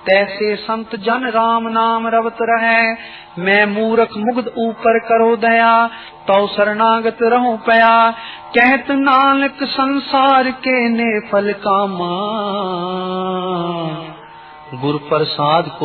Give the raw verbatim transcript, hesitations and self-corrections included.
तैसे संत जन राम नाम रवत रहे। मैं मूर्ख मुग्ध ऊपर करो दया, तो शरणागत रहो पया। कहत नानक संसार के ने फल कामा, गुर प्रसाद